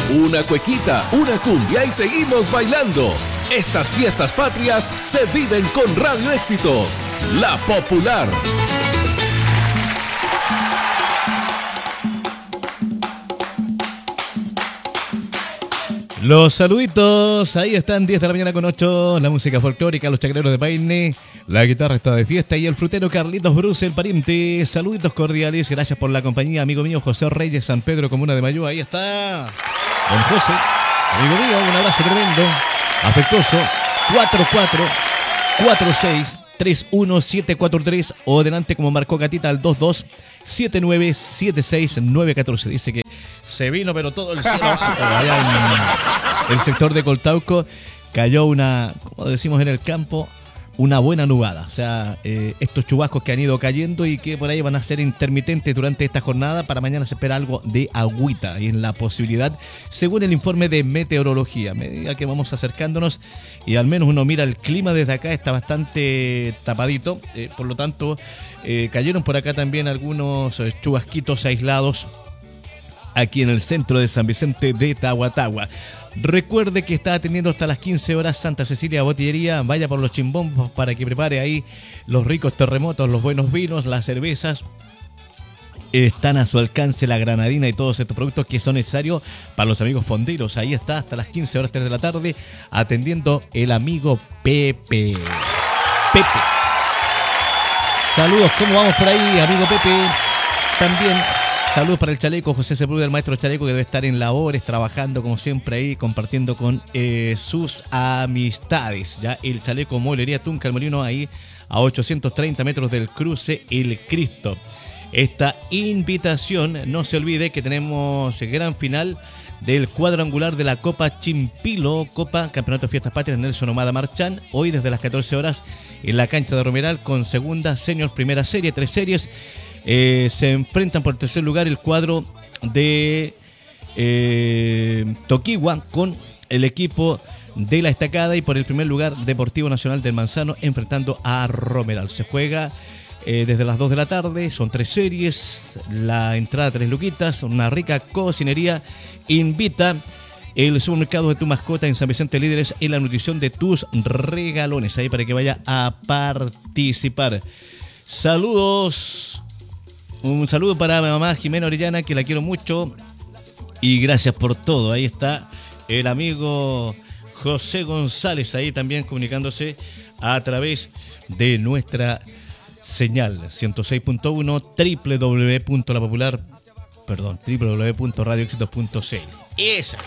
una cuequita, una cumbia y seguimos bailando. Estas fiestas patrias se viven con Radio Éxitos, La Popular. Los saluditos, ahí están, 10 de la mañana con 8, la música folclórica, los chacreros de Paine, la guitarra está de fiesta y el frutero Carlitos Bruce, el pariente. Saluditos cordiales, gracias por la compañía, amigo mío José Reyes, San Pedro, Comuna de Mayú, ahí está. Don José, amigo mío, un abrazo tremendo, afectuoso, 4446-31743 o delante como marcó Gatita al 22-7976914. Dice que se vino pero todo el cielo allá en el sector de Coltauco cayó una, como decimos en el campo, una buena nubada. O sea, estos chubascos que han ido cayendo y que por ahí van a ser intermitentes durante esta jornada. Para mañana se espera algo de agüita y en la posibilidad, según el informe de meteorología. A medida que vamos acercándonos y al menos uno mira el clima desde acá, está bastante tapadito. Por lo tanto, cayeron por acá también algunos chubasquitos aislados aquí en el centro de San Vicente de Tahuatahua. Recuerde que está atendiendo hasta las 15 horas Santa Cecilia Botillería. Vaya por los chimbombos para que prepare ahí los ricos terremotos, los buenos vinos, las cervezas. Están a su alcance la granadina y todos estos productos que son necesarios para los amigos fonderos. Ahí está hasta las 15 horas 3 de la tarde atendiendo el amigo Pepe. Pepe. Saludos, ¿cómo vamos por ahí, amigo Pepe? También saludos para el Chaleco, José Sepúlveda, el maestro Chaleco, que debe estar en labores, trabajando como siempre ahí, compartiendo con sus amistades. Ya el Chaleco Molería Tunca, el Molino, ahí a 830 metros del cruce El Cristo. Esta invitación, no se olvide que tenemos el gran final del cuadrangular de la Copa Chimpilo, Copa Campeonato de Fiestas Patrias Nelson Omada Marchán, hoy desde las 14 horas en la cancha de Romeral con segunda senior, primera serie, 3 series. Se enfrentan por el tercer lugar el cuadro de Toquigua con el equipo de La Estacada y por el primer lugar Deportivo Nacional del Manzano enfrentando a Romeral. Se juega desde las 2 de la tarde, son 3 series, la entrada 3 luquitas, una rica cocinería. Invita el supermercado de tu mascota en San Vicente Líderes en la nutrición de tus regalones, ahí para que vaya a participar. Saludos. Un saludo para mi mamá Jimena Orellana, que la quiero mucho. Y gracias por todo. Ahí está el amigo José González, ahí también comunicándose a través de nuestra señal 106.1 www.radioexitos.cl. Esa.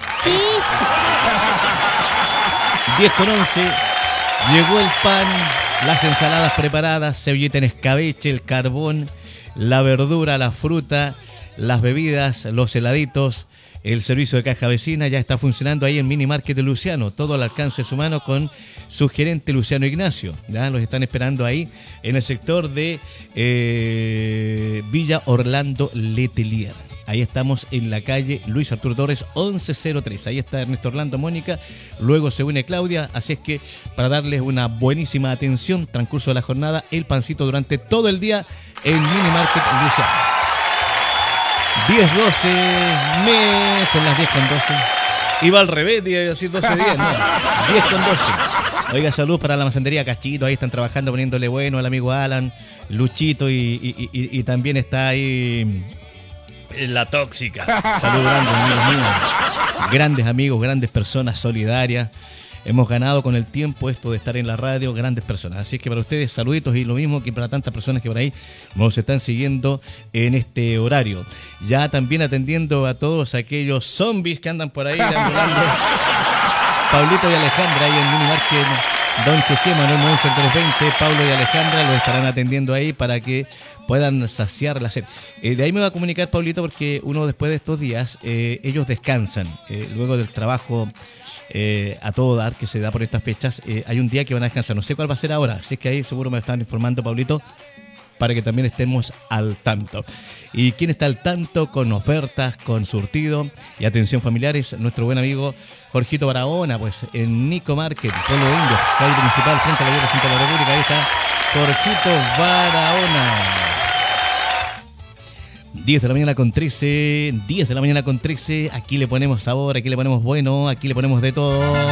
10:11. Llegó el pan, las ensaladas preparadas, cebollita en escabeche, el carbón, la verdura, la fruta, las bebidas, los heladitos. El servicio de caja vecina ya está funcionando ahí en Mini Market de Luciano. Todo al alcance de su mano con su gerente Luciano Ignacio. Ya los están esperando ahí en el sector de Villa Orlando Letelier. Ahí estamos en la calle Luis Arturo Torres 1103. Ahí está Ernesto Orlando, Mónica. Luego se une Claudia. Así es que para darles una buenísima atención, transcurso de la jornada, el pancito durante todo el día en Mini Market Luciano. 10:12, son las 10:12. Iba al revés, iba a decir 12:10, no. 10:12. Oiga, salud para la macendería Cachito, ahí están trabajando, poniéndole bueno al amigo Alan, Luchito y también está ahí la tóxica. Salud grande, amigos míos. Grandes amigos, grandes personas solidarias. Hemos ganado con el tiempo esto de estar en la radio, grandes personas. Así que para ustedes, saluditos y lo mismo que para tantas personas que por ahí nos están siguiendo en este horario. Ya también atendiendo a todos aquellos zombies que andan por ahí deambulando. Pablito y Alejandra ahí en Mini Market Don Queque, Manuel Monser 320, Pablo y Alejandra los estarán atendiendo ahí para que puedan saciar la sed. De ahí me va a comunicar Pablito porque uno después de estos días, ellos descansan, luego del trabajo a todo dar que se da por estas fechas, hay un día que van a descansar, no sé cuál va a ser ahora, así es que ahí seguro me están informando, Pablito, para que también estemos al tanto. ¿Y quién está al tanto con ofertas, con surtido y atención familiares? Nuestro buen amigo Jorgito Barahona, pues en Nico Market, Pueblo de Indios, calle principal frente a la Guerra Cinta de la República. Ahí está Jorgito Barahona. 10 de la mañana con 13, 10 de la mañana con 13. Aquí le ponemos sabor, aquí le ponemos bueno, aquí le ponemos de todo.